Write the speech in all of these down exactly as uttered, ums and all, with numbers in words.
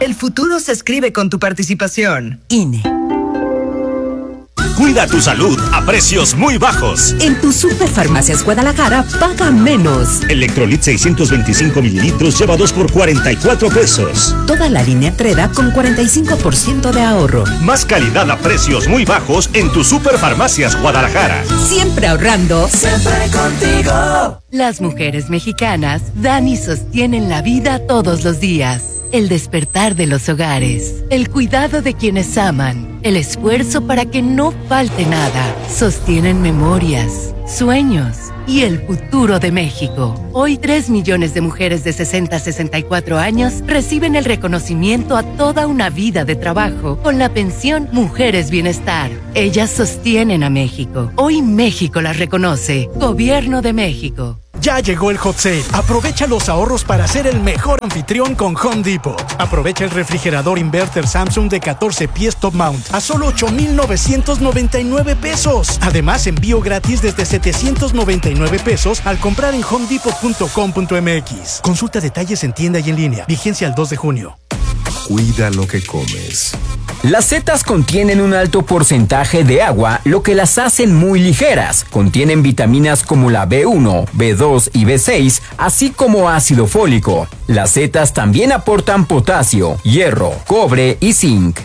El futuro se escribe con tu participación. I N E. Cuida tu salud a precios muy bajos. En tu Superfarmacias Guadalajara, paga menos. Electrolit seiscientos veinticinco mililitros lleva dos por cuarenta y cuatro pesos. Toda la línea Treda con cuarenta y cinco por ciento de ahorro. Más calidad a precios muy bajos en tu Superfarmacias Guadalajara. Siempre ahorrando. Siempre contigo. Las mujeres mexicanas dan y sostienen la vida todos los días. El despertar de los hogares, el cuidado de quienes aman, el esfuerzo para que no falte nada, sostienen memorias, sueños y el futuro de México. Hoy, tres millones de mujeres de sesenta a sesenta y cuatro años reciben el reconocimiento a toda una vida de trabajo con la pensión Mujeres Bienestar. Ellas sostienen a México. Hoy México las reconoce. Gobierno de México. Ya llegó el hot sale. Aprovecha los ahorros para ser el mejor anfitrión con Home Depot. Aprovecha el refrigerador inverter Samsung de catorce pies top mount a solo ocho mil novecientos noventa y nueve pesos. Además, envío gratis desde setecientos noventa y nueve pesos al comprar en home depot punto com punto m x. Consulta detalles en tienda y en línea. Vigencia al dos de junio. Cuida lo que comes. Las setas contienen un alto porcentaje de agua, lo que las hacen muy ligeras. Contienen vitaminas como la B uno, B dos y B seis, así como ácido fólico. Las setas también aportan potasio, hierro, cobre y zinc.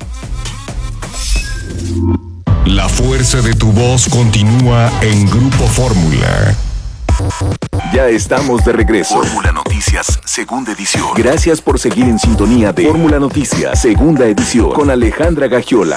La fuerza de tu voz continúa en Grupo Fórmula. Ya estamos de regreso. Fórmula Noticias, segunda edición. Gracias por seguir en sintonía de Fórmula Noticias, segunda edición, con Alejandra Gagiola.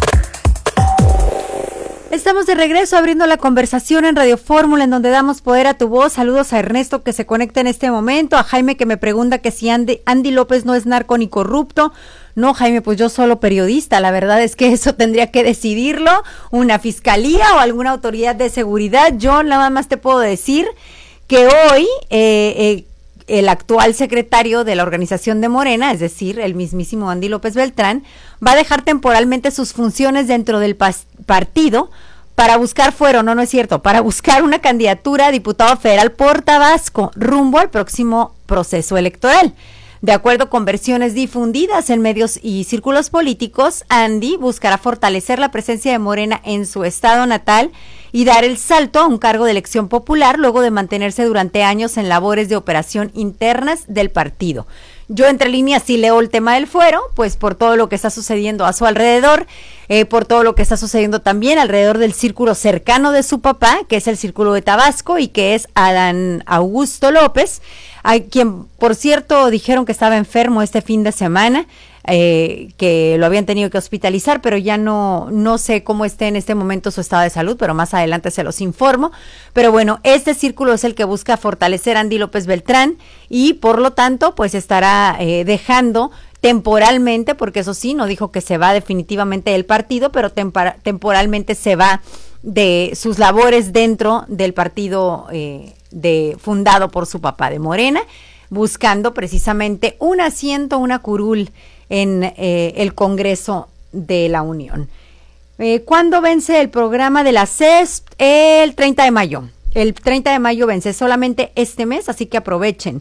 Estamos de regreso abriendo la conversación en Radio Fórmula, en donde damos poder a tu voz. Saludos a Ernesto, que se conecta en este momento, a Jaime, que me pregunta que si Andy, Andy López no es narco ni corrupto. No, Jaime, pues yo solo periodista. La verdad es que eso tendría que decidirlo una fiscalía o alguna autoridad de seguridad. Yo nada más te puedo decir que hoy eh, eh, el actual secretario de la organización de Morena, es decir, el mismísimo Andy López Beltrán, va a dejar temporalmente sus funciones dentro del pas- partido para buscar fuero, no, no es cierto, para buscar una candidatura a diputado federal por Tabasco rumbo al próximo proceso electoral. De acuerdo con versiones difundidas en medios y círculos políticos, Andy buscará fortalecer la presencia de Morena en su estado natal y dar el salto a un cargo de elección popular luego de mantenerse durante años en labores de operación internas del partido. Yo entre líneas sí leo el tema del fuero, pues por todo lo que está sucediendo a su alrededor, eh, por todo lo que está sucediendo también alrededor del círculo cercano de su papá, que es el círculo de Tabasco y que es Adán Augusto López, a quien por cierto dijeron que estaba enfermo este fin de semana, eh, que lo habían tenido que hospitalizar, pero ya no, no sé cómo esté en este momento su estado de salud, pero más adelante se los informo. Pero bueno, este círculo es el que busca fortalecer a Andy López Beltrán y por lo tanto pues estará eh, dejando temporalmente, porque eso sí, no dijo que se va definitivamente del partido, pero tempora- temporalmente se va de sus labores dentro del partido eh, de fundado por su papá de Morena, buscando precisamente un asiento, una curul en eh, el Congreso de la Unión. Eh, ¿Cuándo vence el programa de la C E S P? El treinta de mayo. El treinta de mayo vence solamente este mes, así que aprovechen.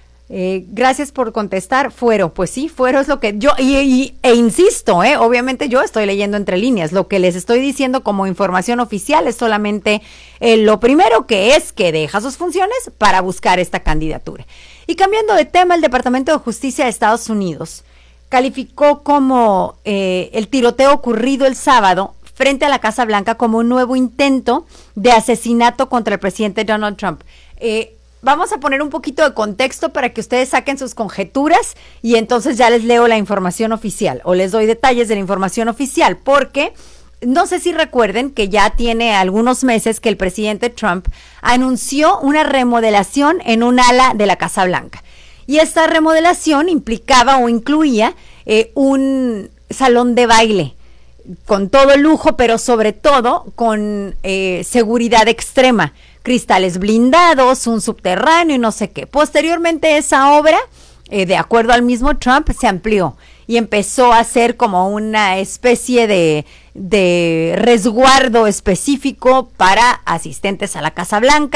Eh, gracias por contestar. Fuero, pues sí, fuero es lo que yo, y, y, e insisto, eh, obviamente yo estoy leyendo entre líneas, lo que les estoy diciendo como información oficial es solamente eh, lo primero, que es que deja sus funciones para buscar esta candidatura. Y cambiando de tema, el Departamento de Justicia de Estados Unidos calificó como eh, el tiroteo ocurrido el sábado frente a la Casa Blanca como un nuevo intento de asesinato contra el presidente Donald Trump. Eh, Vamos a poner un poquito de contexto para que ustedes saquen sus conjeturas y entonces ya les leo la información oficial o les doy detalles de la información oficial, porque no sé si recuerden que ya tiene algunos meses que el presidente Trump anunció una remodelación en un ala de la Casa Blanca. Y esta remodelación implicaba o incluía eh, un salón de baile con todo lujo, pero sobre todo con eh, seguridad extrema, cristales blindados, un subterráneo y no sé qué. Posteriormente esa obra, eh, de acuerdo al mismo Trump, se amplió y empezó a ser como una especie de, de resguardo específico para asistentes a la Casa Blanca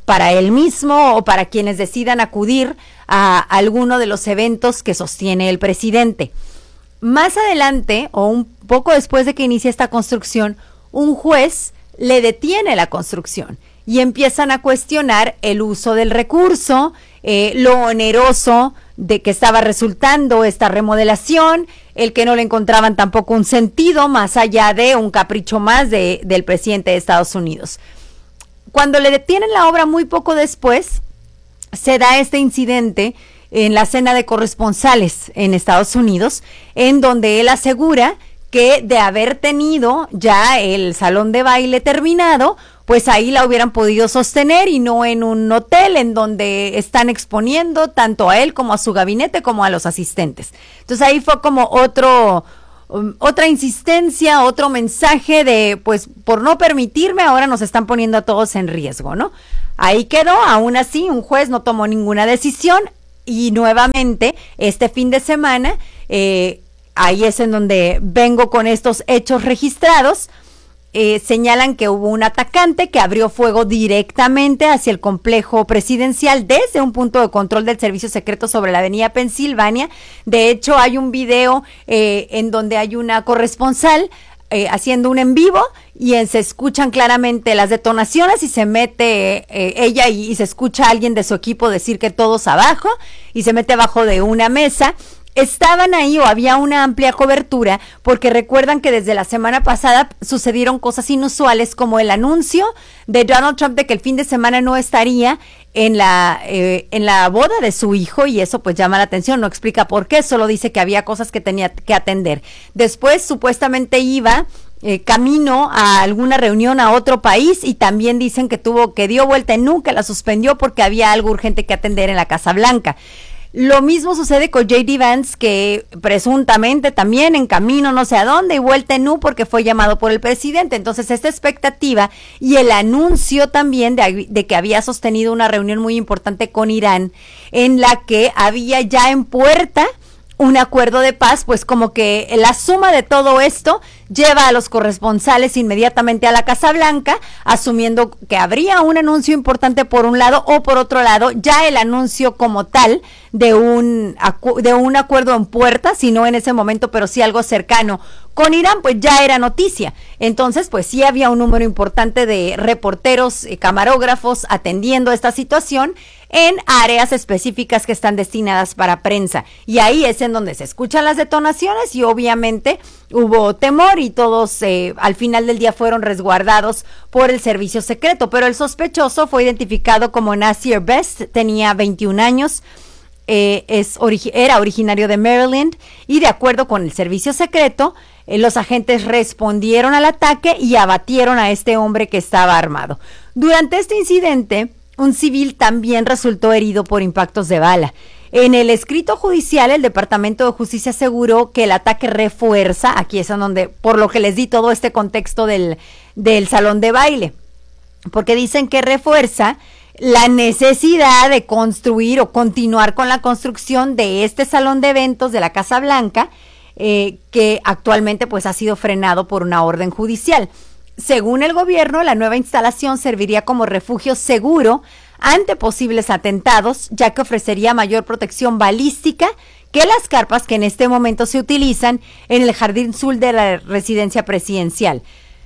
para él mismo o para quienes decidan acudir a alguno de los eventos que sostiene el presidente. Más adelante, o un poco después de que inicie esta construcción, un juez le detiene la construcción y empiezan a cuestionar el uso del recurso, eh, lo oneroso de que estaba resultando esta remodelación, el que no le encontraban tampoco un sentido más allá de un capricho más de, del presidente de Estados Unidos. Cuando le detienen la obra muy poco después, se da este incidente en la cena de corresponsales en Estados Unidos, en donde él asegura que de haber tenido ya el salón de baile terminado, pues ahí la hubieran podido sostener y no en un hotel en donde están exponiendo tanto a él como a su gabinete como a los asistentes. Entonces ahí fue como otro, um, otra insistencia, otro mensaje de, pues por no permitirme, ahora nos están poniendo a todos en riesgo, ¿no? Ahí quedó, aún así un juez no tomó ninguna decisión y nuevamente este fin de semana, eh, ahí es en donde vengo con estos hechos registrados. Eh, señalan que hubo un atacante que abrió fuego directamente hacia el complejo presidencial desde un punto de control del servicio secreto sobre la avenida Pensilvania. De hecho, hay un video eh, en donde hay una corresponsal eh, haciendo un en vivo y en, se escuchan claramente las detonaciones y se mete eh, ella y, y se escucha a alguien de su equipo decir que todos abajo y se mete abajo de una mesa. Estaban ahí o había una amplia cobertura porque recuerdan que desde la semana pasada sucedieron cosas inusuales como el anuncio de Donald Trump de que el fin de semana no estaría en la eh, en la boda de su hijo y eso pues llama la atención, no explica por qué, solo dice que había cosas que tenía que atender. Después supuestamente iba eh, camino a alguna reunión a otro país y también dicen que tuvo que dio vuelta en U, que la suspendió porque había algo urgente que atender en la Casa Blanca. Lo mismo sucede con J D Vance, que presuntamente también en camino no sé a dónde y vuelta en U porque fue llamado por el presidente. Entonces esta expectativa y el anuncio también de, de que había sostenido una reunión muy importante con Irán en la que había ya en puerta un acuerdo de paz, pues como que la suma de todo esto lleva a los corresponsales inmediatamente a la Casa Blanca, asumiendo que habría un anuncio importante por un lado o por otro lado, ya el anuncio como tal de un, acu- de un acuerdo en puerta, si no en ese momento, pero sí algo cercano con Irán, pues ya era noticia. Entonces, pues sí había un número importante de reporteros, eh, camarógrafos atendiendo esta situación en áreas específicas que están destinadas para prensa. Y ahí es en donde se escuchan las detonaciones y obviamente hubo temor y todos eh, al final del día fueron resguardados por el servicio secreto. Pero el sospechoso fue identificado como Nasir Best, tenía veintiún años, eh, es ori- era originario de Maryland y de acuerdo con el servicio secreto, eh, los agentes respondieron al ataque y abatieron a este hombre que estaba armado. Durante este incidente, un civil también resultó herido por impactos de bala. En el escrito judicial, el Departamento de Justicia aseguró que el ataque refuerza, aquí es en donde, por lo que les di todo este contexto del, del salón de baile, porque dicen que refuerza la necesidad de construir o continuar con la construcción de este salón de eventos de la Casa Blanca, eh, que actualmente pues ha sido frenado por una orden judicial. Según el gobierno, la nueva instalación serviría como refugio seguro ante posibles atentados, ya que ofrecería mayor protección balística que las carpas que en este momento se utilizan en el jardín sur de la residencia presidencial.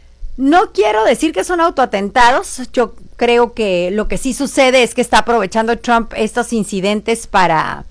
No quiero decir que son autoatentados, yo creo que lo que sí sucede es que está aprovechando Trump estos incidentes para,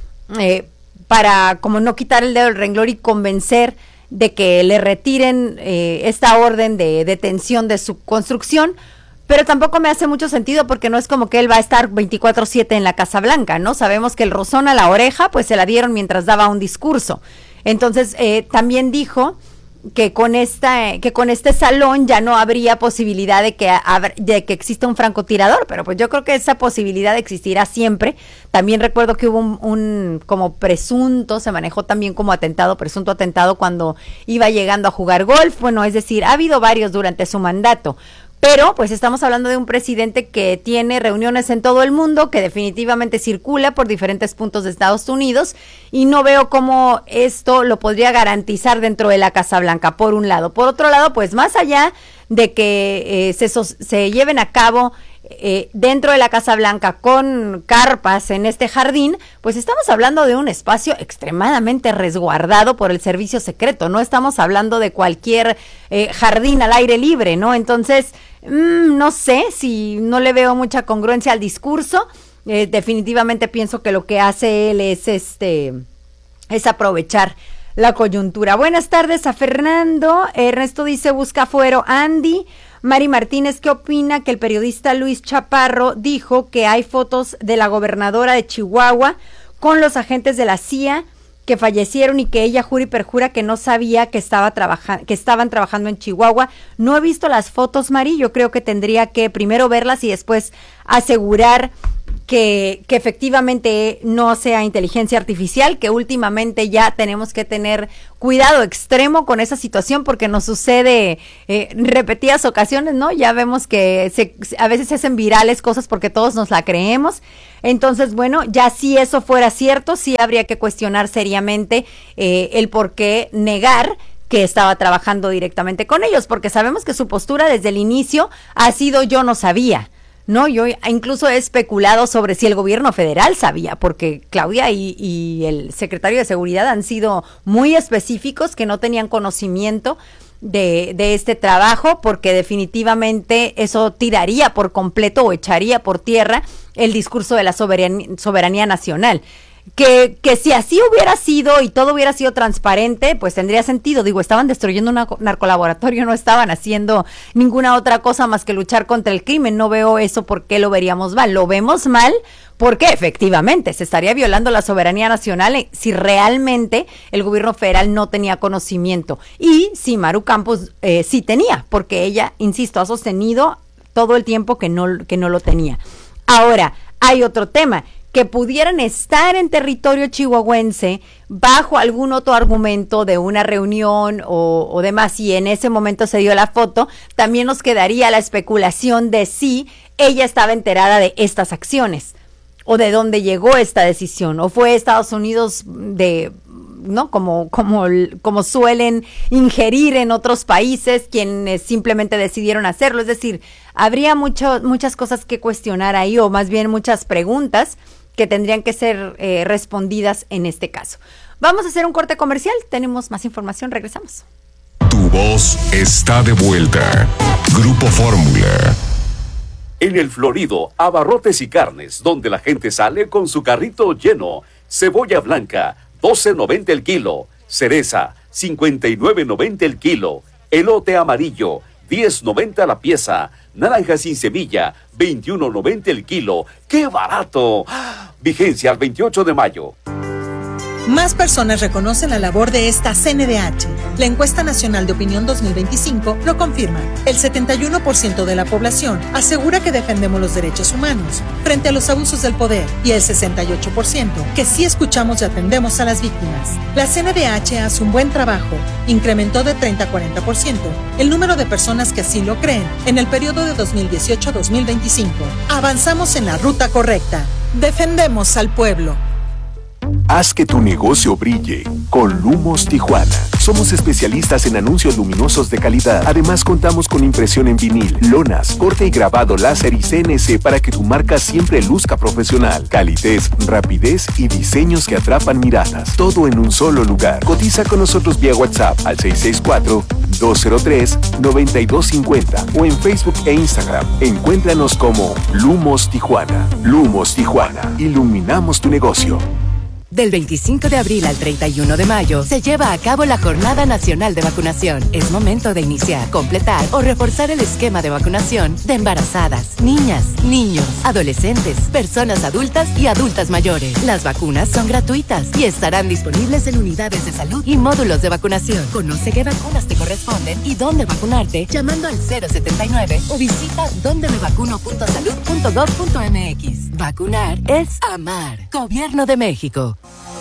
eh, para como no quitar el dedo del renglón y convencer de que le retiren eh, esta orden de detención de su construcción, pero tampoco me hace mucho sentido porque no es como que él va a estar veinticuatro siete en la Casa Blanca, ¿no? Sabemos que el rozón a la oreja pues se la dieron mientras daba un discurso. Entonces eh, también dijo que con esta que con este salón ya no habría posibilidad de que de que exista un francotirador, pero pues yo creo que esa posibilidad existirá siempre. También recuerdo que hubo un, un como presunto, se manejó también como atentado, presunto atentado cuando iba llegando a jugar golf. Bueno, es decir, ha habido varios durante su mandato. Pero pues estamos hablando de un presidente que tiene reuniones en todo el mundo, que definitivamente circula por diferentes puntos de Estados Unidos y no veo cómo esto lo podría garantizar dentro de la Casa Blanca, por un lado. Por otro lado, pues más allá de que eh, se, so- se lleven a cabo eh, dentro de la Casa Blanca con carpas en este jardín, pues estamos hablando de un espacio extremadamente resguardado por el servicio secreto, no estamos hablando de cualquier eh, jardín al aire libre, ¿no? Entonces, mmm, no sé si no le veo mucha congruencia al discurso. Eh, definitivamente pienso que lo que hace él es este es aprovechar la coyuntura. Buenas tardes a Fernando. Ernesto dice busca fuero Andy. Mari Martínez, ¿qué opina que el periodista Luis Chaparro dijo que hay fotos de la gobernadora de Chihuahua con los agentes de la C I A que fallecieron y que ella jura y perjura que no sabía que estaba trabajando, que estaban trabajando en Chihuahua? No he visto las fotos, Mari, yo creo que tendría que primero verlas y después asegurar Que, que efectivamente no sea inteligencia artificial, que últimamente ya tenemos que tener cuidado extremo con esa situación porque nos sucede eh, en repetidas ocasiones, ¿no? Ya vemos que se, a veces se hacen virales cosas porque todos nos la creemos. Entonces, bueno, ya si eso fuera cierto, sí habría que cuestionar seriamente eh, el por qué negar que estaba trabajando directamente con ellos, porque sabemos que su postura desde el inicio ha sido yo no sabía. No, yo incluso he especulado sobre si el gobierno federal sabía, porque Claudia y, y el secretario de Seguridad han sido muy específicos que no tenían conocimiento de, de este trabajo, porque definitivamente eso tiraría por completo o echaría por tierra el discurso de la soberanía, soberanía nacional. Que, que si así hubiera sido y todo hubiera sido transparente, pues tendría sentido. Digo, estaban destruyendo un narcolaboratorio, no estaban haciendo ninguna otra cosa más que luchar contra el crimen. No veo eso por qué lo veríamos mal. Lo vemos mal porque efectivamente se estaría violando la soberanía nacional si realmente el gobierno federal no tenía conocimiento. Y si Maru Campos eh, sí tenía, porque ella, insisto, ha sostenido todo el tiempo que no, que no lo tenía. Ahora, hay otro tema, que pudieran estar en territorio chihuahuense bajo algún otro argumento de una reunión o, o demás, y en ese momento se dio la foto, también nos quedaría la especulación de si ella estaba enterada de estas acciones, o de dónde llegó esta decisión, o fue Estados Unidos de... ¿no? Como, como, como suelen ingerir en otros países, quienes simplemente decidieron hacerlo. Es decir, habría mucho, muchas cosas que cuestionar ahí, o más bien muchas preguntas que tendrían que ser eh, respondidas en este caso. Vamos a hacer un corte comercial, tenemos más información, regresamos. Tu voz está de vuelta. Grupo Fórmula. En El Florido, abarrotes y carnes, donde la gente sale con su carrito lleno. Cebolla blanca, doce noventa el kilo. Cereza, cincuenta y nueve noventa el kilo. Elote amarillo, diez noventa la pieza. Naranja sin semilla, veintiuno noventa el kilo. ¡Qué barato! Vigencia al veintiocho de mayo. Más personas reconocen la labor de esta C N D H. La encuesta nacional de opinión dos mil veinticinco lo confirma. El setenta y uno por ciento de la población asegura que defendemos los derechos humanos frente a los abusos del poder, y el sesenta y ocho por ciento que sí escuchamos y atendemos a las víctimas. La C N D H hace un buen trabajo. Incrementó de treinta a cuarenta por ciento el número de personas que así lo creen en el periodo de dos mil dieciocho a dos mil veinticinco. Avanzamos en la ruta correcta. Defendemos al pueblo. Haz que tu negocio brille con Lumos Tijuana. Somos especialistas en anuncios luminosos de calidad. Además, contamos con impresión en vinil, lonas, corte y grabado láser y C N C para que tu marca siempre luzca profesional. Calidez, rapidez y diseños que atrapan miradas. Todo en un solo lugar. Cotiza con nosotros vía WhatsApp al seis seis cuatro, dos cero tres, nueve dos cinco cero o en Facebook e Instagram. Encuéntranos como Lumos Tijuana. Lumos Tijuana. Iluminamos tu negocio. Del veinticinco de abril al treinta y uno de mayo se lleva a cabo la Jornada Nacional de Vacunación. Es momento de iniciar, completar o reforzar el esquema de vacunación de embarazadas, niñas, niños, adolescentes, personas adultas y adultas mayores. Las vacunas son gratuitas y estarán disponibles en unidades de salud y módulos de vacunación. Conoce qué vacunas te corresponden y dónde vacunarte llamando al cero setenta y nueve o visita donde me vacuno punto salud punto gov punto mx. Vacunar es amar. Gobierno de México.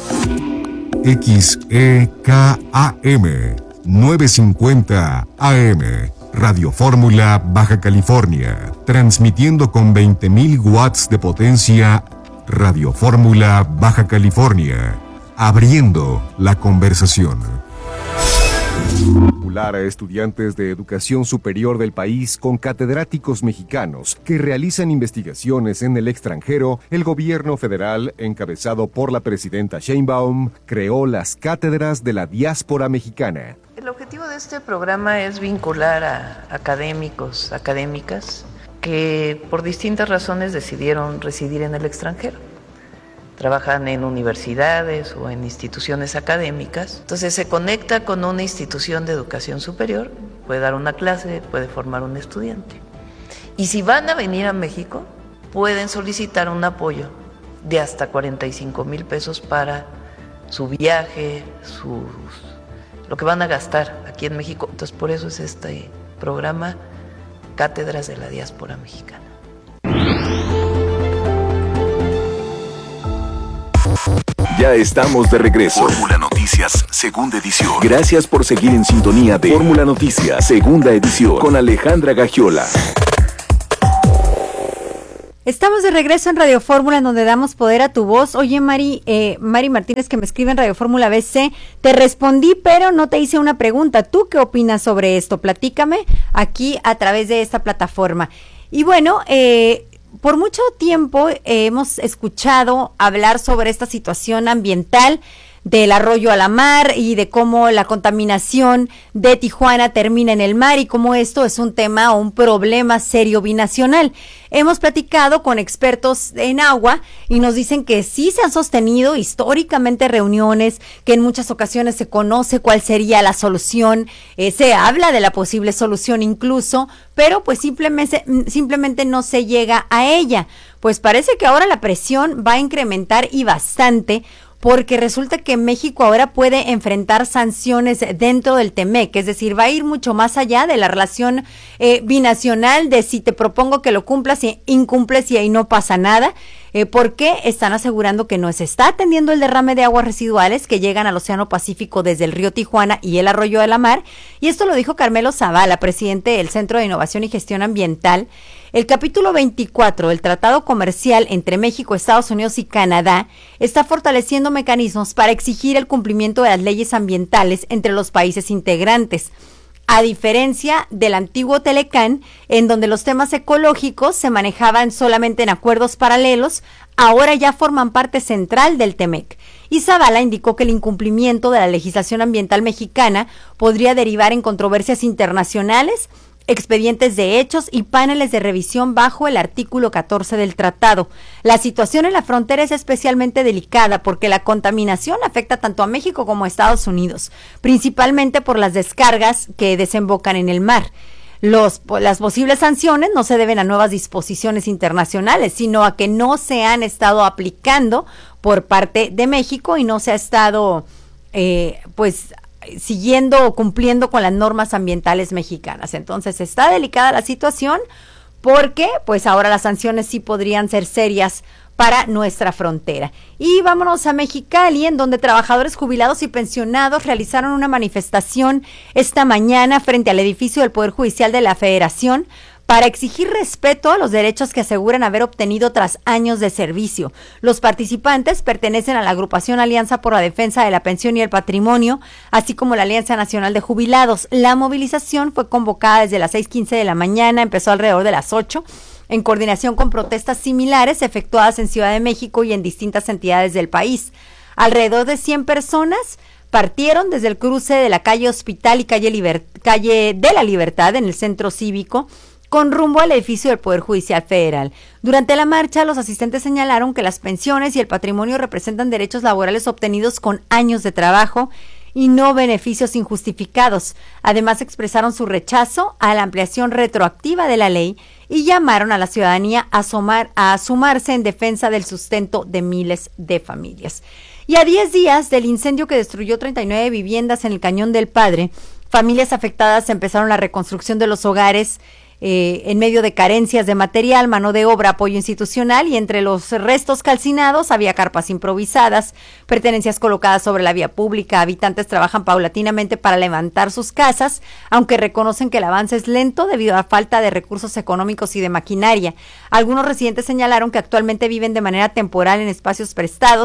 X E K A M novecientos cincuenta A M Radio Fórmula Baja California, transmitiendo con veinte mil watts de potencia. Radio Fórmula Baja California, abriendo la conversación. A estudiantes de educación superior del país con catedráticos mexicanos que realizan investigaciones en el extranjero, el gobierno federal, encabezado por la presidenta Sheinbaum, creó las cátedras de la diáspora mexicana. El objetivo de este programa es vincular a académicos, académicas que por distintas razones decidieron residir en el extranjero. Trabajan en universidades o en instituciones académicas, entonces se conecta con una institución de educación superior, puede dar una clase, puede formar un estudiante. Y si van a venir a México, pueden solicitar un apoyo de hasta cuarenta y cinco mil pesos para su viaje, sus, lo que van a gastar aquí en México. Entonces por eso es este programa Cátedras de la Diáspora Mexicana. Ya estamos de regreso. Fórmula Noticias, segunda edición. Gracias por seguir en sintonía de Fórmula Noticias, segunda edición, con Alejandra Gagiola. Estamos de regreso en Radio Fórmula, en donde damos poder a tu voz. Oye, Mari, eh, Mari Martínez, que me escribe en Radio Fórmula B C, te respondí, pero no te hice una pregunta. ¿Tú qué opinas sobre esto? Platícame aquí a través de esta plataforma. Y bueno, eh... por mucho tiempo eh, hemos escuchado hablar sobre esta situación ambiental del arroyo a la mar y de cómo la contaminación de Tijuana termina en el mar y cómo esto es un tema o un problema serio binacional. Hemos platicado con expertos en agua y nos dicen que sí se han sostenido históricamente reuniones, que en muchas ocasiones se conoce cuál sería la solución, eh, se habla de la posible solución incluso, pero pues simplemente, simplemente no se llega a ella. Pues parece que ahora la presión va a incrementar y bastante, porque resulta que México ahora puede enfrentar sanciones dentro del Temec, es decir, va a ir mucho más allá de la relación eh, binacional de si te propongo que lo cumplas y incumples y ahí no pasa nada, eh, porque están asegurando que no se está atendiendo el derrame de aguas residuales que llegan al Océano Pacífico desde el río Tijuana y el Arroyo de la Mar, y esto lo dijo Carmelo Zavala, presidente del Centro de Innovación y Gestión Ambiental. El capítulo veinticuatro del Tratado Comercial entre México, Estados Unidos y Canadá está fortaleciendo mecanismos para exigir el cumplimiento de las leyes ambientales entre los países integrantes, a diferencia del antiguo Telecán, en donde los temas ecológicos se manejaban solamente en acuerdos paralelos, ahora ya forman parte central del Temec. Y Zavala indicó que el incumplimiento de la legislación ambiental mexicana podría derivar en controversias internacionales, expedientes de hechos y paneles de revisión bajo el artículo catorce del tratado. La situación en la frontera es especialmente delicada porque la contaminación afecta tanto a México como a Estados Unidos, principalmente por las descargas que desembocan en el mar. Los, las posibles sanciones no se deben a nuevas disposiciones internacionales, sino a que no se han estado aplicando por parte de México y no se ha estado, eh, pues, siguiendo o cumpliendo con las normas ambientales mexicanas. Entonces está delicada la situación porque pues ahora las sanciones sí podrían ser serias para nuestra frontera. Y vámonos a Mexicali, en donde trabajadores jubilados y pensionados realizaron una manifestación esta mañana frente al edificio del Poder Judicial de la Federación para exigir respeto a los derechos que aseguran haber obtenido tras años de servicio. Los participantes pertenecen a la agrupación Alianza por la Defensa de la Pensión y el Patrimonio, así como la Alianza Nacional de Jubilados. La movilización fue convocada desde las seis quince de la mañana, empezó alrededor de las ocho, en coordinación con protestas similares efectuadas en Ciudad de México y en distintas entidades del país. Alrededor de cien personas partieron desde el cruce de la calle Hospital y calle, Liber- calle de la Libertad en el Centro Cívico, con rumbo al edificio del Poder Judicial Federal. Durante la marcha, los asistentes señalaron que las pensiones y el patrimonio representan derechos laborales obtenidos con años de trabajo y no beneficios injustificados. Además, expresaron su rechazo a la ampliación retroactiva de la ley y llamaron a la ciudadanía a, sumar, a sumarse en defensa del sustento de miles de familias. Y a diez días del incendio que destruyó treinta y nueve viviendas en el Cañón del Padre, familias afectadas empezaron la reconstrucción de los hogares Eh, en medio de carencias de material, mano de obra, apoyo institucional, y entre los restos calcinados había carpas improvisadas, pertenencias colocadas sobre la vía pública. Habitantes trabajan paulatinamente para levantar sus casas, aunque reconocen que el avance es lento debido a la falta de recursos económicos y de maquinaria. Algunos residentes señalaron que actualmente viven de manera temporal en espacios prestados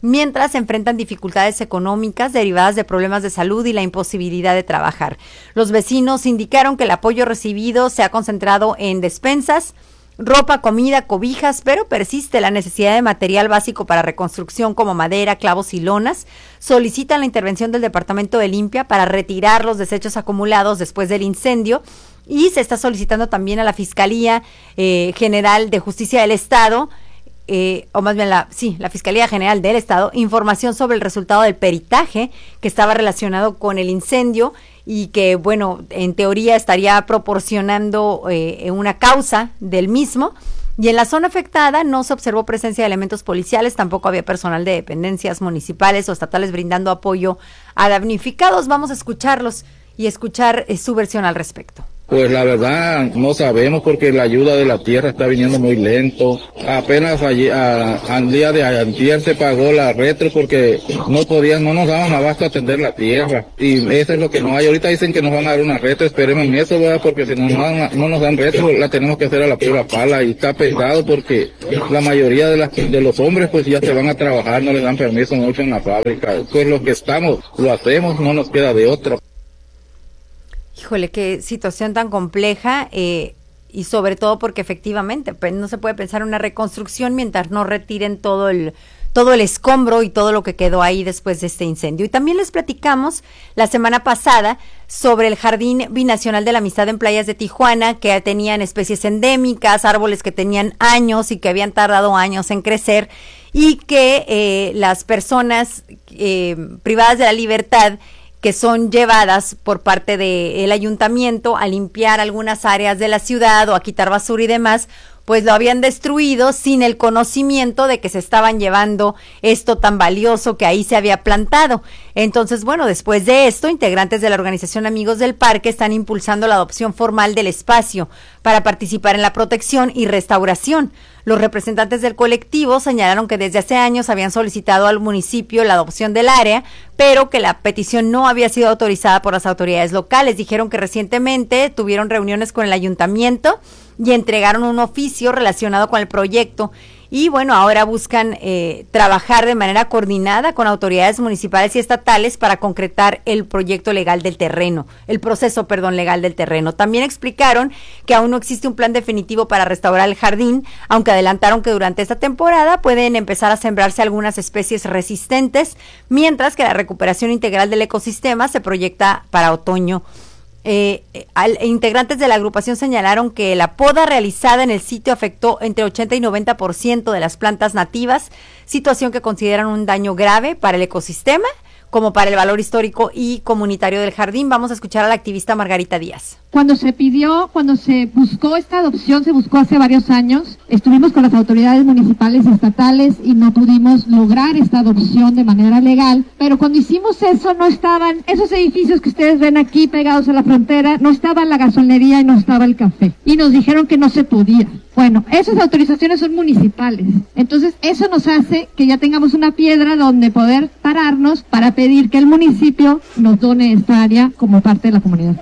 mientras enfrentan dificultades económicas derivadas de problemas de salud y la imposibilidad de trabajar. Los vecinos indicaron que el apoyo recibido se ha concentrado en despensas, ropa, comida, cobijas, pero persiste la necesidad de material básico para reconstrucción como madera, clavos y lonas. Solicitan la intervención del Departamento de Limpia para retirar los desechos acumulados después del incendio y se está solicitando también a la Fiscalía eh, General de Justicia del Estado, eh, o más bien la, sí, la Fiscalía General del Estado, información sobre el resultado del peritaje que estaba relacionado con el incendio y que, bueno, en teoría estaría proporcionando eh, una causa del mismo. Y en la zona afectada no se observó presencia de elementos policiales, tampoco había personal de dependencias municipales o estatales brindando apoyo a damnificados. Vamos a escucharlos y escuchar eh, su versión al respecto. Pues la verdad no sabemos porque la ayuda de la tierra está viniendo muy lento. Apenas allí, a, al día de ayer se pagó la retro porque no podían, no nos daban abasto a atender la tierra. Y eso es lo que no hay. Ahorita dicen que nos van a dar una retro, esperemos en eso, ¿verdad? Porque si no, no, no nos dan retro, la tenemos que hacer a la pura pala y está pesado porque la mayoría de, las, de los hombres pues ya se van a trabajar, no les dan permiso mucho en la fábrica. Pues lo que estamos, lo hacemos, no nos queda de otra. Híjole, qué situación tan compleja eh, y sobre todo porque efectivamente pues, no se puede pensar en una reconstrucción mientras no retiren todo el todo el escombro y todo lo que quedó ahí después de este incendio. Y también les platicamos la semana pasada sobre el Jardín Binacional de la Amistad en Playas de Tijuana, que tenían especies endémicas, árboles que tenían años y que habían tardado años en crecer y que eh, las personas eh, privadas de la libertad que son llevadas por parte del ayuntamiento a limpiar algunas áreas de la ciudad o a quitar basura y demás, pues lo habían destruido sin el conocimiento de que se estaban llevando esto tan valioso que ahí se había plantado. Entonces, bueno, después de esto, integrantes de la organización Amigos del Parque están impulsando la adopción formal del espacio para participar en la protección y restauración. Los representantes del colectivo señalaron que desde hace años habían solicitado al municipio la adopción del área, pero que la petición no había sido autorizada por las autoridades locales. Dijeron que recientemente tuvieron reuniones con el ayuntamiento y entregaron un oficio relacionado con el proyecto y bueno, ahora buscan eh, trabajar de manera coordinada con autoridades municipales y estatales para concretar el proyecto legal del terreno, el proceso, perdón, legal del terreno. También explicaron que aún no existe un plan definitivo para restaurar el jardín, aunque adelantaron que durante esta temporada pueden empezar a sembrarse algunas especies resistentes, mientras que la recuperación integral del ecosistema se proyecta para otoño. Eh, al, integrantes de la agrupación señalaron que la poda realizada en el sitio afectó entre ochenta y noventa por ciento de las plantas nativas, situación que consideran un daño grave para el ecosistema como para el valor histórico y comunitario del jardín. Vamos a escuchar a la activista Margarita Díaz. Cuando se pidió, cuando se buscó esta adopción, se buscó hace varios años, estuvimos con las autoridades municipales y estatales y no pudimos lograr esta adopción de manera legal, pero cuando hicimos eso no estaban esos edificios que ustedes ven aquí pegados a la frontera, no estaba la gasolinería y no estaba el café, y nos dijeron que no se podía. Bueno, esas autorizaciones son municipales, entonces eso nos hace que ya tengamos una piedra donde poder pararnos para pedir que el municipio nos done esta área como parte de la comunidad.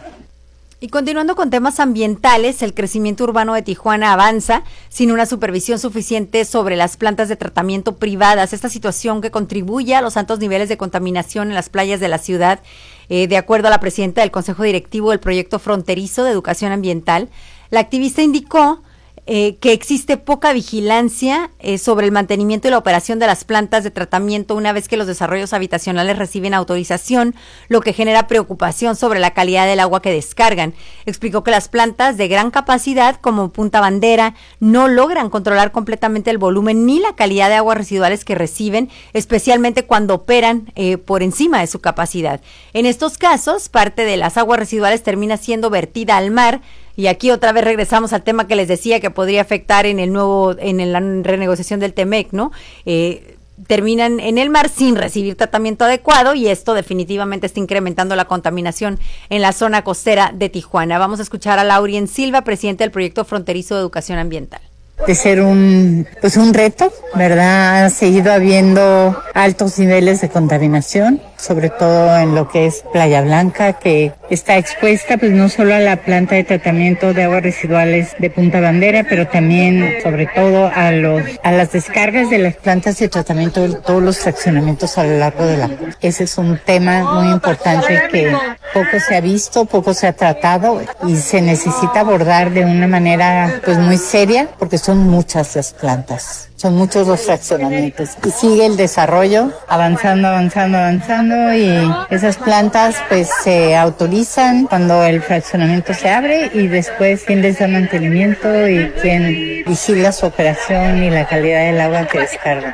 Y continuando con temas ambientales, el crecimiento urbano de Tijuana avanza sin una supervisión suficiente sobre las plantas de tratamiento privadas. Esta situación que contribuye a los altos niveles de contaminación en las playas de la ciudad, eh, de acuerdo a la presidenta del Consejo Directivo del Proyecto Fronterizo de Educación Ambiental. La activista indicó Eh, que existe poca vigilancia eh, sobre el mantenimiento y la operación de las plantas de tratamiento una vez que los desarrollos habitacionales reciben autorización, lo que genera preocupación sobre la calidad del agua que descargan. Explicó que las plantas de gran capacidad como Punta Bandera no logran controlar completamente el volumen ni la calidad de aguas residuales que reciben, especialmente cuando operan eh, por encima de su capacidad. En estos casos, parte de las aguas residuales termina siendo vertida al mar. Y aquí otra vez regresamos al tema que les decía que podría afectar en el nuevo, en la renegociación del Temec, ¿no? Eh, terminan en el mar sin recibir tratamiento adecuado y esto definitivamente está incrementando la contaminación en la zona costera de Tijuana. Vamos a escuchar a Laurien Silva, presidente del Proyecto Fronterizo de Educación Ambiental. de ser un, pues un reto, ¿verdad? Ha seguido habiendo altos niveles de contaminación, sobre todo en lo que es Playa Blanca, que está expuesta pues no solo a la planta de tratamiento de aguas residuales de Punta Bandera, pero también sobre todo a los a las descargas de las plantas de tratamiento de todos los fraccionamientos a lo largo de la costa. Ese es un tema muy importante que poco se ha visto, poco se ha tratado y se necesita abordar de una manera pues muy seria, porque son muchas las plantas. Son muchos los fraccionamientos y sigue el desarrollo avanzando, avanzando, avanzando y esas plantas pues se autorizan cuando el fraccionamiento se abre y después quién les da mantenimiento y quién vigila su operación y la calidad del agua que descarga.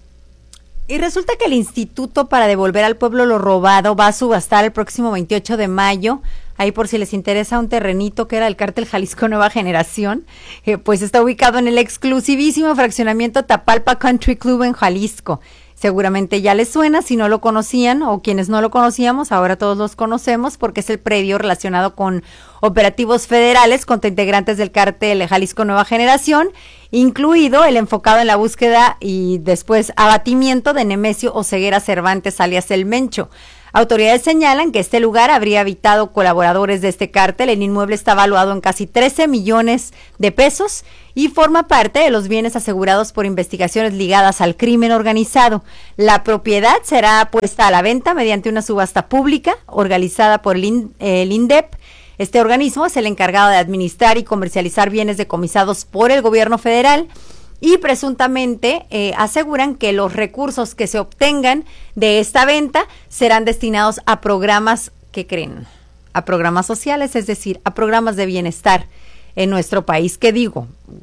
Y resulta que el Instituto para Devolver al Pueblo lo Robado va a subastar el próximo veintiocho de mayo. Ahí por si les interesa un terrenito que era el Cártel Jalisco Nueva Generación, eh, pues está ubicado en el exclusivísimo fraccionamiento Tapalpa Country Club en Jalisco. Seguramente ya les suena, si no lo conocían o quienes no lo conocíamos, ahora todos los conocemos porque es el predio relacionado con operativos federales contra integrantes del Cártel Jalisco Nueva Generación, incluido el enfocado en la búsqueda y después abatimiento de Nemesio Oseguera Cervantes alias El Mencho. Autoridades señalan que este lugar habría habitado colaboradores de este cártel. El inmueble está valuado en casi trece millones de pesos y forma parte de los bienes asegurados por investigaciones ligadas al crimen organizado. La propiedad será puesta a la venta mediante una subasta pública organizada por el, IN, el INDEP. Este organismo es el encargado de administrar y comercializar bienes decomisados por el gobierno federal. Y presuntamente eh, aseguran que los recursos que se obtengan de esta venta serán destinados a programas, ¿qué creen? A programas sociales, es decir, a programas de bienestar en nuestro país. ¿Qué digo?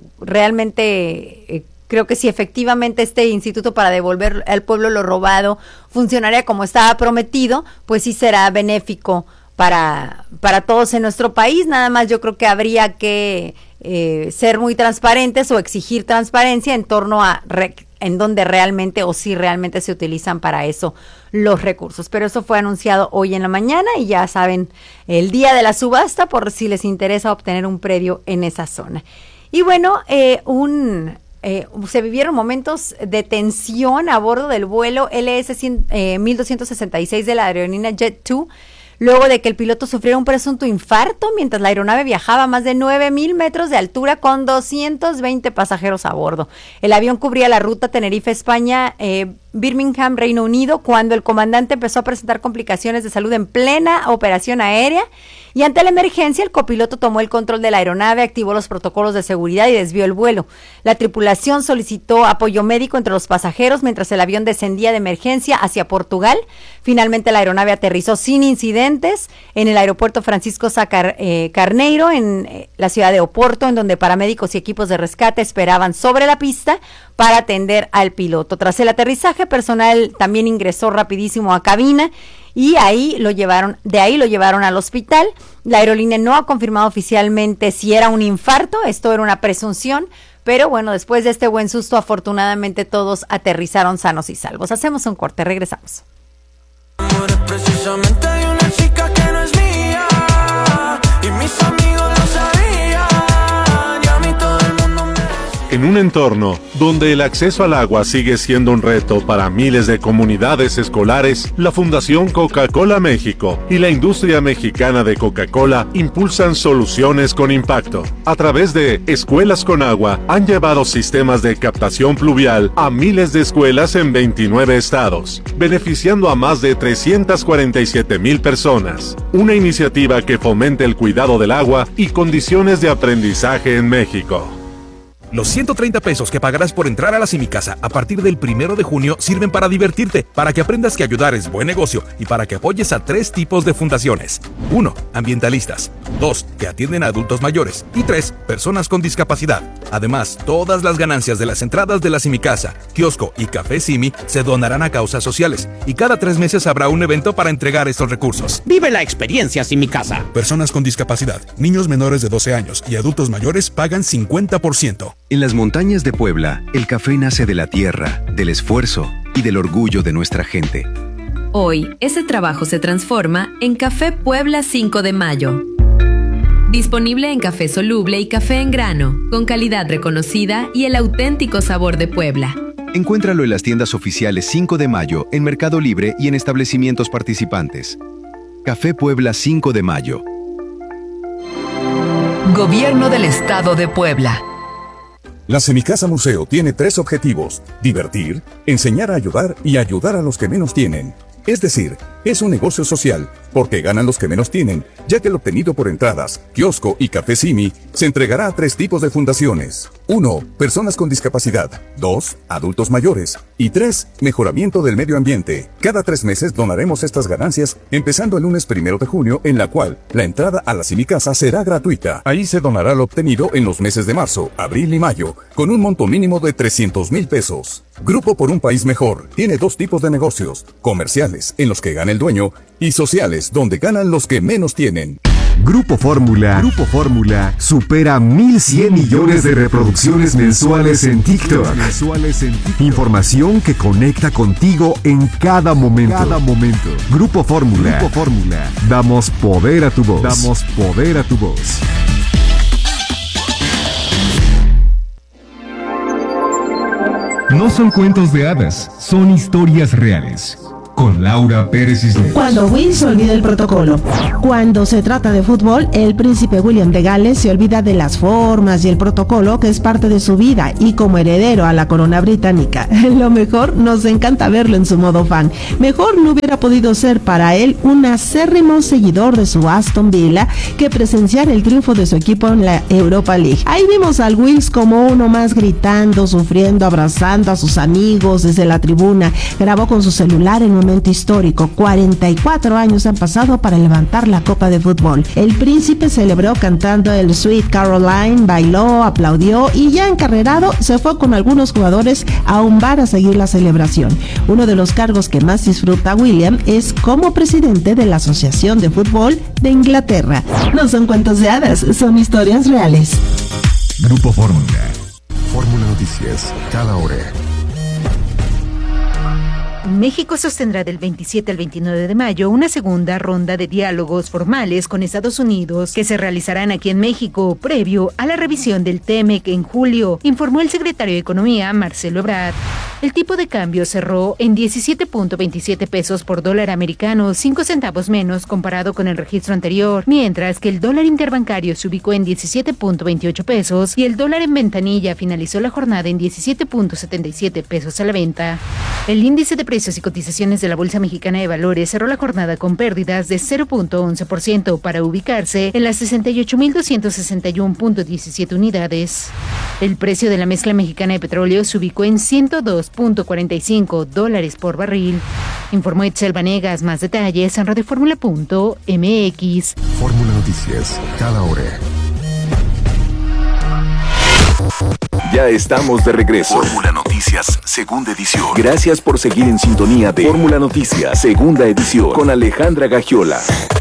Realmente eh, creo que si efectivamente este Instituto para Devolver al Pueblo lo Robado funcionaría como estaba prometido, pues sí será benéfico para, para todos en nuestro país. Nada más yo creo que habría que Eh, ser muy transparentes o exigir transparencia en torno a re, en donde realmente o si realmente se utilizan para eso los recursos. Pero eso fue anunciado hoy en la mañana y ya saben, el día de la subasta por si les interesa obtener un predio en esa zona. Y bueno, eh, un eh, se vivieron momentos de tensión a bordo del vuelo L S mil doscientos sesenta y seis de la aerolínea Jet dos, luego de que el piloto sufriera un presunto infarto mientras la aeronave viajaba a más de nueve mil metros de altura con doscientos veinte pasajeros a bordo. El avión cubría la ruta Tenerife-España, eh, Birmingham, Reino Unido, cuando el comandante empezó a presentar complicaciones de salud en plena operación aérea y ante la emergencia el copiloto tomó el control de la aeronave, activó los protocolos de seguridad y desvió el vuelo. La tripulación solicitó apoyo médico entre los pasajeros mientras el avión descendía de emergencia hacia Portugal. Finalmente la aeronave aterrizó sin incidentes en el aeropuerto Francisco Sá eh, Carneiro en eh, la ciudad de Oporto, en donde paramédicos y equipos de rescate esperaban sobre la pista para atender al piloto. Tras el aterrizaje, personal también ingresó rapidísimo a cabina y ahí lo llevaron, de ahí lo llevaron al hospital. La aerolínea no ha confirmado oficialmente si era un infarto, esto era una presunción, pero bueno, después de este buen susto, afortunadamente todos aterrizaron sanos y salvos. Hacemos un corte, regresamos. Precisamente hay una chica que no es mía y mis amigos lo sabían y a mí todo el mundo me... En un entorno donde el acceso al agua sigue siendo un reto para miles de comunidades escolares, la Fundación Coca-Cola México y la industria mexicana de Coca-Cola impulsan soluciones con impacto. A través de Escuelas con Agua, han llevado sistemas de captación pluvial a miles de escuelas en veintinueve estados, beneficiando a más de trescientas cuarenta y siete mil personas. Una iniciativa que fomenta el cuidado del agua y condiciones de aprendizaje en México. Los ciento treinta pesos que pagarás por entrar a la Simicasa a partir del primero de junio sirven para divertirte, para que aprendas que ayudar es buen negocio y para que apoyes a tres tipos de fundaciones. uno. Ambientalistas. dos. Que atienden a adultos mayores. Y tres. Personas con discapacidad. Además, todas las ganancias de las entradas de la Simicasa, kiosco y Café Simi se donarán a causas sociales. Y cada tres meses habrá un evento para entregar estos recursos. Vive la experiencia Simicasa. Personas con discapacidad, niños menores de doce años y adultos mayores pagan cincuenta por ciento. En las montañas de Puebla, el café nace de la tierra, del esfuerzo y del orgullo de nuestra gente. Hoy, ese trabajo se transforma en Café Puebla cinco de mayo. Disponible en café soluble y café en grano, con calidad reconocida y el auténtico sabor de Puebla. Encuéntralo en las tiendas oficiales cinco de mayo, en Mercado Libre y en establecimientos participantes. Café Puebla cinco de mayo. Gobierno del Estado de Puebla. La Semicasa Museo tiene tres objetivos: divertir, enseñar a ayudar y ayudar a los que menos tienen. Es decir, es un negocio social, porque ganan los que menos tienen, ya que el obtenido por entradas, kiosco y café Simi se entregará a tres tipos de fundaciones. uno. Personas con discapacidad. dos. Adultos mayores. Y tres. Mejoramiento del medio ambiente. Cada tres meses donaremos estas ganancias, empezando el lunes primero de junio, en la cual la entrada a la Semicasa será gratuita. Ahí se donará lo obtenido en los meses de marzo, abril y mayo, con un monto mínimo de trescientos mil pesos. Grupo por un País Mejor tiene dos tipos de negocios: comerciales, en los que gana el dueño, y sociales, donde ganan los que menos tienen. Grupo Fórmula, Grupo Fórmula supera mil cien millones de reproducciones mensuales en TikTok. Mensuales en TikTok. Información que conecta contigo en cada momento. Cada momento. Grupo Fórmula. Grupo Fórmula. Damos poder a tu voz. Damos poder a tu voz. No son cuentos de hadas, son historias reales. Con Laura Pérez Cisneros. Cuando Will se olvida el protocolo. Cuando se trata de fútbol, el príncipe William de Gales se olvida de las formas y el protocolo que es parte de su vida, y como heredero a la corona británica. Lo mejor, nos encanta verlo en su modo fan. Mejor no hubiera podido ser para él un acérrimo seguidor de su Aston Villa que presenciar el triunfo de su equipo en la Europa League. Ahí vimos al Wills como uno más, gritando, sufriendo, abrazando a sus amigos desde la tribuna. Grabó con su celular en un momento histórico. cuarenta y cuatro años han pasado para levantar la copa de fútbol. El príncipe celebró cantando el Sweet Caroline, bailó, aplaudió y ya encarrerado se fue con algunos jugadores a un bar a seguir la celebración. Uno de los cargos que más disfruta William es como presidente de la Asociación de Fútbol de Inglaterra. No son cuentos de hadas, son historias reales. Grupo Fórmula. Fórmula Noticias, cada hora. México sostendrá del veintisiete al veintinueve de mayo una segunda ronda de diálogos formales con Estados Unidos que se realizarán aquí en México previo a la revisión del T M E C en julio, informó el secretario de Economía, Marcelo Ebrard. El tipo de cambio cerró en diecisiete punto veintisiete pesos por dólar americano, cinco centavos menos comparado con el registro anterior, mientras que el dólar interbancario se ubicó en diecisiete punto veintiocho pesos y el dólar en ventanilla finalizó la jornada en diecisiete punto setenta y siete pesos a la venta. El índice de precios y cotizaciones de la Bolsa Mexicana de Valores cerró la jornada con pérdidas de cero punto once por ciento para ubicarse en las sesenta y ocho mil doscientos sesenta y uno punto diecisiete unidades. El precio de la mezcla mexicana de petróleo se ubicó en ciento dos punto cuarenta y cinco dólares por barril. Informó Itzel Vanegas. Más detalles en radioformula punto m x. Fórmula Noticias, cada hora. Ya estamos de regreso. Fórmula Noticias, segunda edición. Gracias por seguir en sintonía de Fórmula Noticias, segunda edición, con Alejandra Gagiola.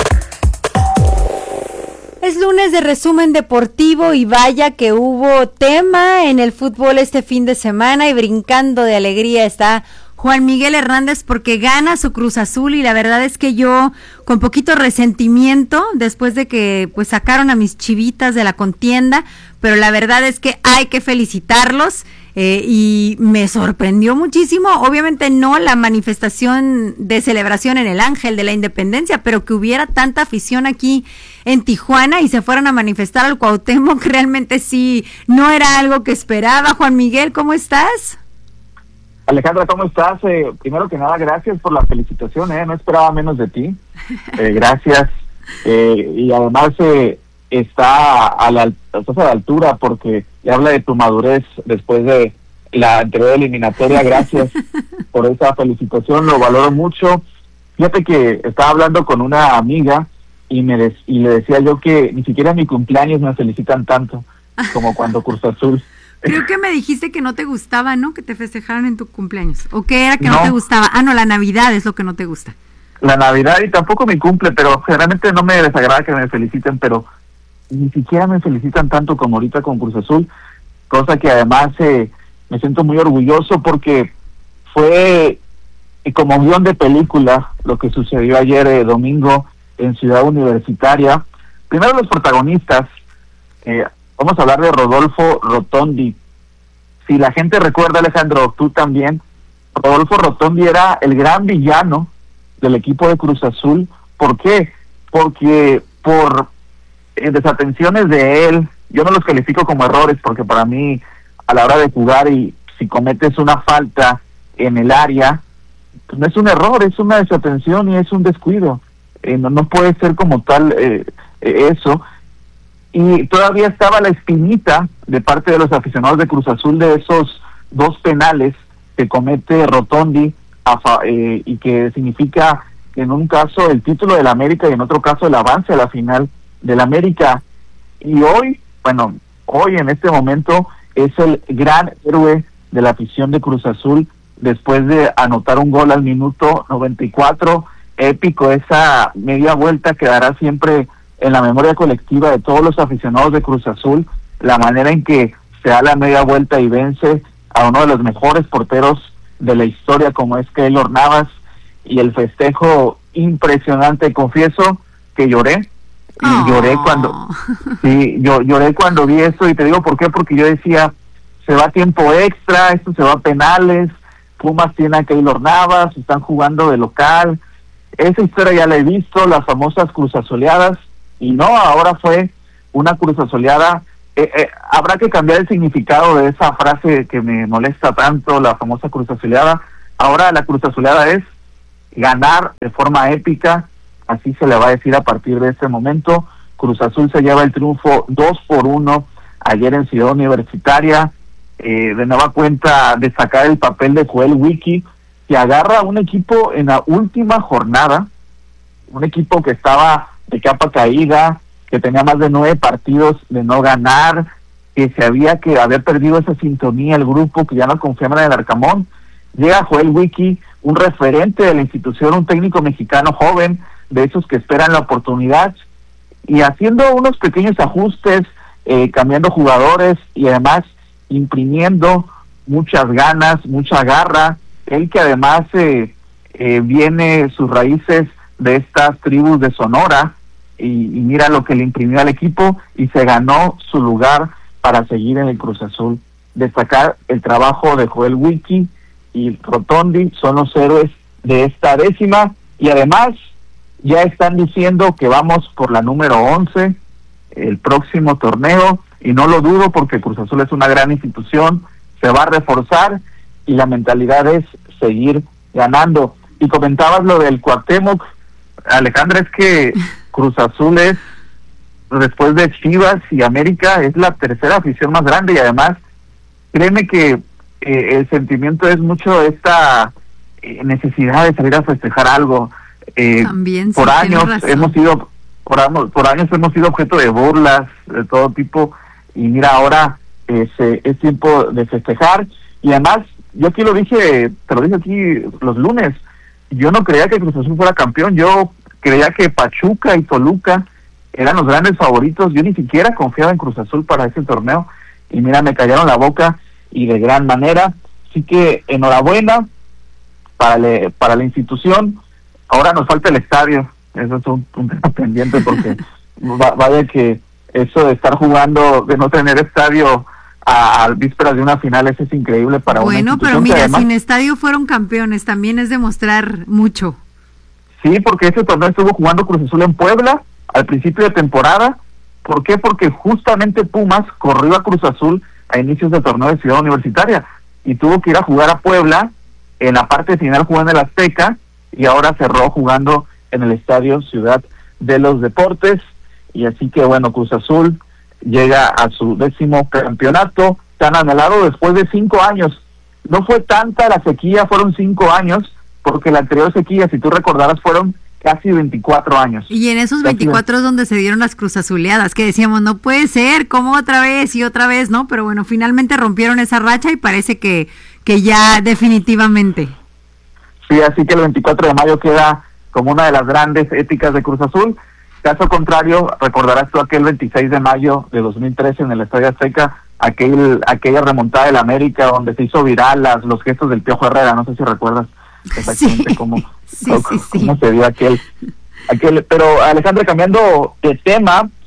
Es lunes de resumen deportivo y vaya que hubo tema en el fútbol este fin de semana, y brincando de alegría está Juan Miguel Hernández porque gana su Cruz Azul, y la verdad es que yo con poquito resentimiento después de que pues sacaron a mis Chivitas de la contienda, pero la verdad es que hay que felicitarlos. Eh, y me sorprendió muchísimo, obviamente no la manifestación de celebración en el Ángel de la Independencia, pero que hubiera tanta afición aquí en Tijuana y se fueran a manifestar al Cuauhtémoc, realmente sí, no era algo que esperaba. Juan Miguel, ¿cómo estás? Alejandra, ¿cómo estás? Eh, primero que nada, gracias por la felicitación, eh, no esperaba menos de ti, eh, gracias, eh, y además eh, está a la, estás a la altura porque habla de tu madurez después de la anterior eliminatoria. Gracias por esa felicitación, lo valoro mucho. Fíjate que estaba hablando con una amiga y me des, y le decía yo que ni siquiera en mi cumpleaños me felicitan tanto como cuando Cruz Azul. Creo que me dijiste que no te gustaba, ¿no? Que te festejaran en tu cumpleaños. ¿O qué era que no, no te gustaba? Ah, no, la Navidad es lo que no te gusta. La Navidad, y tampoco mi cumple, pero generalmente no me desagrada que me feliciten, pero ni siquiera me felicitan tanto como ahorita con Cruz Azul, cosa que además eh, me siento muy orgulloso porque fue eh, como guión de película lo que sucedió ayer eh, domingo en Ciudad Universitaria, primero los protagonistas. Eh, vamos a hablar de Rodolfo Rotondi. Si la gente recuerda, Alejandro, tú también, Rodolfo Rotondi era el gran villano del equipo de Cruz Azul. ¿Por qué? Porque por eh, desatenciones de él, yo no los califico como errores, porque para mí, a la hora de jugar, y si cometes una falta en el área, pues no es un error, es una desatención y es un descuido. Eh, no, no puede ser como tal eh, eh, eso. Y todavía estaba la espinita de parte de los aficionados de Cruz Azul de esos dos penales que comete Rotondi a fa, eh, y que significa en un caso el título del América y en otro caso el avance a la final del América. Y hoy, bueno, hoy en este momento es el gran héroe de la afición de Cruz Azul después de anotar un gol al minuto noventa y cuatro, épico. Esa media vuelta quedará siempre en la memoria colectiva de todos los aficionados de Cruz Azul, la manera en que se da la media vuelta y vence a uno de los mejores porteros de la historia como es Keylor Navas, y el festejo impresionante. Confieso que lloré, y oh. lloré cuando sí, yo lloré cuando vi eso, y te digo por qué, porque yo decía, se va a tiempo extra, esto se va a penales, Pumas tiene a Keylor Navas, están jugando de local, esa historia ya la he visto, las famosas cruzazoleadas, y no, ahora fue una cruzazoleada. Eh, eh, habrá que cambiar el significado de esa frase que me molesta tanto, la famosa cruzazoleada. Ahora la cruzazoleada es ganar de forma épica, así se le va a decir a partir de este momento. Cruz Azul se lleva el triunfo dos por uno ayer en Ciudad Universitaria. Eh, de nueva cuenta destacar el papel de Joel Wiki, que agarra a un equipo en la última jornada, un equipo que estaba de capa caída, que tenía más de nueve partidos de no ganar, que se había que haber perdido esa sintonía el grupo, que ya no confiaban en el Arcamón. Llega Joel Wiki, un referente de la institución, un técnico mexicano joven, de esos que esperan la oportunidad, y haciendo unos pequeños ajustes, eh, cambiando jugadores y además imprimiendo muchas ganas, mucha garra. Él que además eh, eh, viene sus raíces de estas tribus de Sonora, y, y mira lo que le imprimió al equipo, y se ganó su lugar para seguir en el Cruz Azul. Destacar el trabajo de Joel Wiki y Rotondi, son los héroes de esta décima, y además ya están diciendo que vamos por la número once el próximo torneo, y no lo dudo porque Cruz Azul es una gran institución, se va a reforzar y la mentalidad es seguir ganando. Y comentabas lo del Cuauhtémoc, Alejandra, es que Cruz Azul es, después de Chivas y América, es la tercera afición más grande, y además créeme que eh, el sentimiento es mucho esta eh, necesidad de salir a festejar algo. Eh, También, por sí, años hemos sido por, por años hemos sido objeto de burlas de todo tipo, y mira, ahora eh, se, es tiempo de festejar. Y además, yo aquí lo dije, te lo dije aquí los lunes, yo no creía que Cruz Azul fuera campeón, yo creía que Pachuca y Toluca eran los grandes favoritos, yo ni siquiera confiaba en Cruz Azul para ese torneo, y mira, me callaron la boca, y de gran manera. Así que enhorabuena para, le, para la institución. Ahora nos falta el estadio, eso es un, un tema pendiente, porque va, vaya que eso de estar jugando, de no tener estadio a, a vísperas de una final, eso es increíble para una institución. Bueno, pero mira, además, sin estadio fueron campeones, también es demostrar mucho. Sí, porque ese torneo estuvo jugando Cruz Azul en Puebla al principio de temporada. ¿Por qué? Porque justamente Pumas corrió a Cruz Azul a inicios del torneo de Ciudad Universitaria y tuvo que ir a jugar a Puebla. En la parte final jugó en el Azteca y ahora cerró jugando en el Estadio Ciudad de los Deportes. Y así que bueno, Cruz Azul llega a su décimo campeonato tan anhelado después de cinco años. No fue tanta la sequía, fueron cinco años, porque la anterior sequía, si tú recordarás, fueron casi veinticuatro años. Y en esos veinticuatro es donde se dieron las cruzazuleadas, que decíamos, no puede ser, ¿cómo otra vez y otra vez? ¿No? Pero bueno, finalmente rompieron esa racha y parece que, que ya definitivamente. Sí, así que el veinticuatro de mayo queda como una de las grandes épicas de Cruz Azul. Caso contrario, recordarás tú aquel veintiséis de mayo de dos mil trece en el Estadio Azteca, aquel, aquella remontada del América donde se hizo viral las, los gestos del Piojo Herrera, no sé si recuerdas exactamente sí, cómo, sí, cómo, sí, sí. cómo se dio aquel, aquel. Pero Alejandra, cambiando de tema,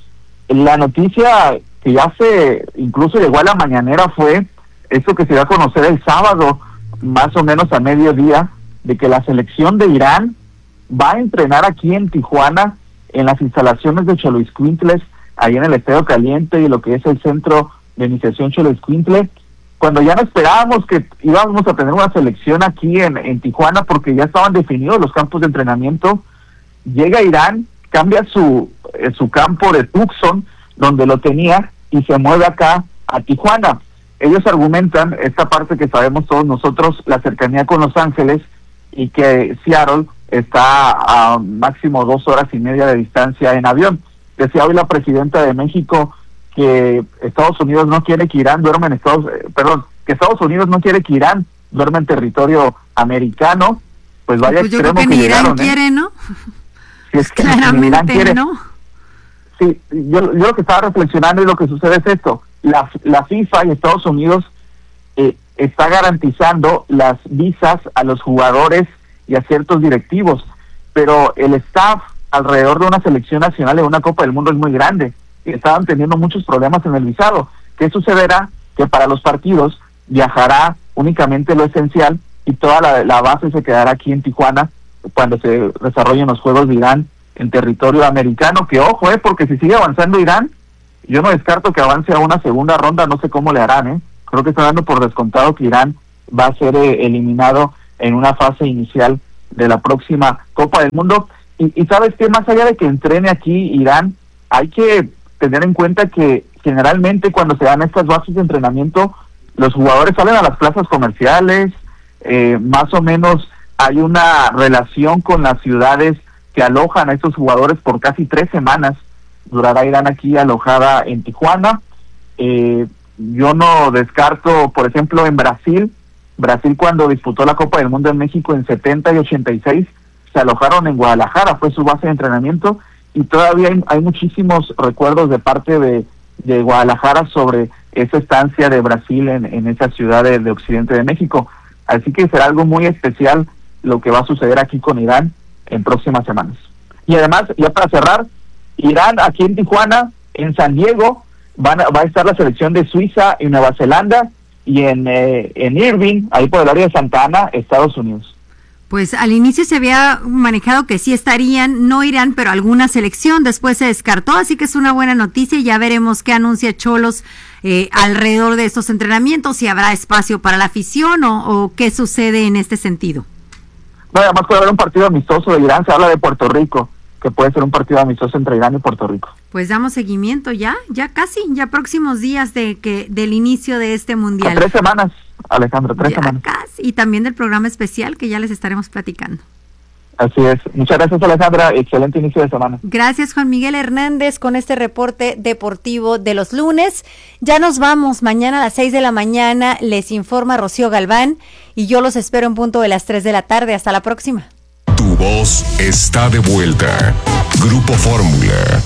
la noticia que ya se incluso llegó a la mañanera fue esto que se dio a conocer el sábado, más o menos a mediodía, de que la selección de Irán va a entrenar aquí en Tijuana, en las instalaciones de Xoloitzcuintles, ahí en el Estadio Caliente y lo que es el Centro de Iniciación Xoloitzcuintle, cuando ya no esperábamos que íbamos a tener una selección aquí en, en Tijuana, porque ya estaban definidos los campos de entrenamiento. Llega Irán, cambia su, eh, su campo de Tucson, donde lo tenía, y se mueve acá a Tijuana. Ellos argumentan esta parte que sabemos todos nosotros, la cercanía con Los Ángeles, y que Seattle está a máximo dos horas y media de distancia en avión. Decía hoy la presidenta de México que Estados Unidos no quiere que Irán duerma en Estados, eh, perdón, que Estados Unidos no quiere que Irán duerma en territorio americano. Pues vaya pues yo extremo creo que, que ni Irán llegaron, quiere, ¿eh? ¿no? Si es que Claramente Irán quiere, no. Sí, yo, yo lo que estaba reflexionando y lo que sucede es esto: la, la FIFA y Estados Unidos eh, está garantizando las visas a los jugadores y a ciertos directivos, pero el staff alrededor de una selección nacional de una Copa del Mundo es muy grande y estaban teniendo muchos problemas en el visado. ¿Qué sucederá? Que para los partidos viajará únicamente lo esencial y toda la, la base se quedará aquí en Tijuana cuando se desarrollen los Juegos de Irán en territorio americano, que ojo, eh, porque si sigue avanzando Irán, yo no descarto que avance a una segunda ronda, no sé cómo le harán, eh. Creo que está dando por descontado que Irán va a ser eh, eliminado en una fase inicial de la próxima Copa del Mundo. Y, y sabes qué, más allá de que entrene aquí Irán, hay que tener en cuenta que generalmente cuando se dan estas bases de entrenamiento, los jugadores salen a las plazas comerciales, eh, más o menos hay una relación con las ciudades que alojan a estos jugadores por casi tres semanas. Durará Irán aquí alojada en Tijuana. Eh, yo no descarto, por ejemplo, en Brasil, Brasil cuando disputó la Copa del Mundo en México en setenta y ochenta y seis, se alojaron en Guadalajara, fue su base de entrenamiento, y todavía hay, hay muchísimos recuerdos de parte de, de Guadalajara sobre esa estancia de Brasil en, en esa ciudad de, de Occidente de México. Así que será algo muy especial lo que va a suceder aquí con Irán en próximas semanas. Y además, ya para cerrar, Irán aquí en Tijuana, en San Diego, van a, va a estar la selección de Suiza y Nueva Zelanda, y en, eh, en Irving, ahí por el área de Santa Ana, Estados Unidos. Pues al inicio se había manejado que sí estarían, no Irán, pero alguna selección, después se descartó, así que es una buena noticia y ya veremos qué anuncia Xolos eh, alrededor de estos entrenamientos, si habrá espacio para la afición o, o qué sucede en este sentido. No, además puede haber un partido amistoso de Irán, se habla de Puerto Rico, que puede ser un partido amistoso entre Irán y Puerto Rico. Pues damos seguimiento ya, ya casi, ya próximos días de que del inicio de este mundial. A tres semanas, Alejandro, tres ya semanas. Casi, y también del programa especial que ya les estaremos platicando. Así es. Muchas gracias, Alejandra. Excelente inicio de semana. Gracias, Juan Miguel Hernández, con este reporte deportivo de los lunes. Ya nos vamos. Mañana a las seis de la mañana les informa Rocío Galván y yo los espero en punto de las tres de la tarde. Hasta la próxima. Tu voz está de vuelta. Grupo Fórmula.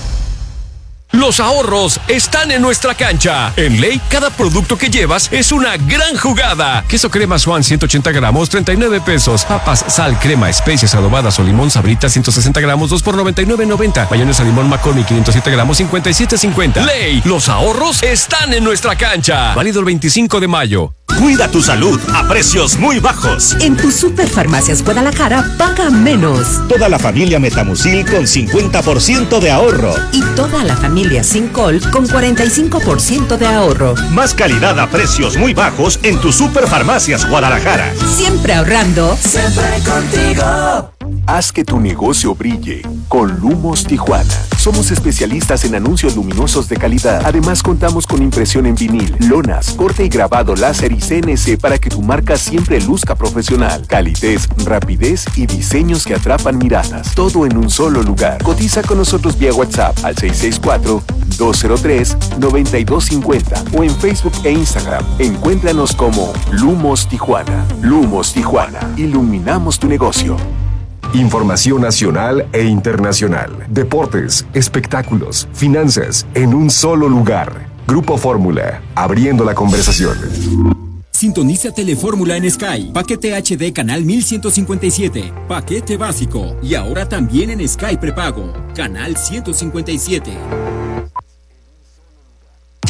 Los ahorros están en nuestra cancha. En Ley, cada producto que llevas es una gran jugada. Queso crema Swan ciento ochenta gramos, treinta y nueve pesos. Papas, sal, crema, especias adobadas o limón Sabrita ciento sesenta gramos, dos por noventa y nueve noventa. Mayonesa limón McCormick quinientos siete gramos, cincuenta y siete cincuenta. Ley, los ahorros están en nuestra cancha. Válido el veinticinco de mayo. Cuida tu salud a precios muy bajos. En tu Superfarmacias Guadalajara paga menos. Toda la familia Metamucil con cincuenta por ciento de ahorro. Y toda la familia Sincol con cuarenta y cinco por ciento de ahorro. Más calidad a precios muy bajos en tu Superfarmacias Guadalajara. Siempre ahorrando. Siempre contigo. Haz que tu negocio brille con Lumos Tijuana. Somos especialistas en anuncios luminosos de calidad. Además, contamos con impresión en vinil, lonas, corte y grabado láser y C N C para que tu marca siempre luzca profesional. Calidez, rapidez y diseños que atrapan miradas. Todo en un solo lugar. Cotiza con nosotros vía WhatsApp al seis seis cuatro, dos cero tres, nueve dos cinco cero o en Facebook e Instagram. Encuéntranos como Lumos Tijuana. Lumos Tijuana. Iluminamos tu negocio. Información nacional e internacional. Deportes, espectáculos, finanzas, en un solo lugar. Grupo Fórmula, abriendo la conversación. Sintoniza Telefórmula en Sky. Paquete H D canal mil ciento cincuenta y siete. Paquete básico. Y ahora también en Sky prepago. Canal ciento cincuenta y siete.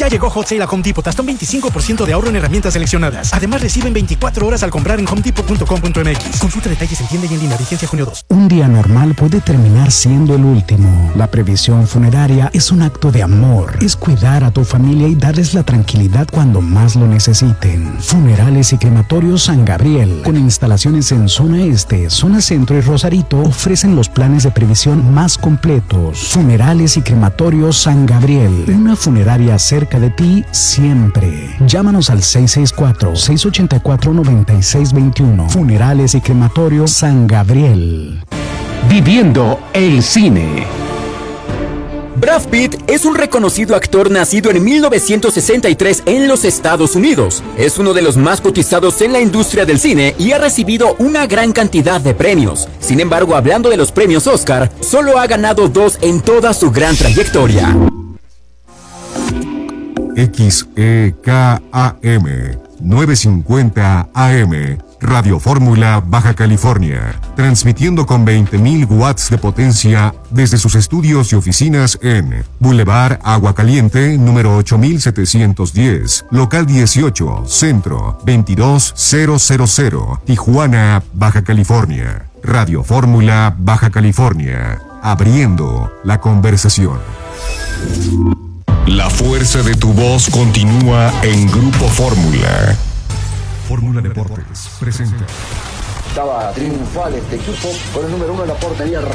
Ya llegó Hot Sale a Home Depot, hasta un veinticinco por ciento de ahorro en herramientas seleccionadas. Además, reciben veinticuatro horas al comprar en home depot punto com punto m x. Consulta detalles en tienda y en línea, vigencia junio dos. Un día normal puede terminar siendo el último. La previsión funeraria es un acto de amor. Es cuidar a tu familia y darles la tranquilidad cuando más lo necesiten. Funerales y crematorios San Gabriel, con instalaciones en zona este, zona centro y Rosarito, ofrecen los planes de previsión más completos. Funerales y crematorios San Gabriel, una funeraria cerca de ti siempre. Llámanos al seis seis cuatro, seis ocho cuatro, nueve seis dos uno. Funerales y crematorios San Gabriel. Viviendo el cine. Brad Pitt es un reconocido actor nacido en mil novecientos sesenta y tres en los Estados Unidos. Es uno de los más cotizados en la industria del cine y ha recibido una gran cantidad de premios. Sin embargo, hablando de los premios Oscar, solo ha ganado dos en toda su gran trayectoria. X E K A M novecientos cincuenta A M, Radio Fórmula, Baja California, transmitiendo con veinte mil watts de potencia desde sus estudios y oficinas en Boulevard Agua Caliente, número ocho mil setecientos diez, local dieciocho, Centro, veintidós mil, Tijuana, Baja California. Radio Fórmula, Baja California, abriendo la conversación. La fuerza de tu voz continúa en Grupo Fórmula. Fórmula Deportes presenta. Estaba triunfal este equipo con el número uno en la portería.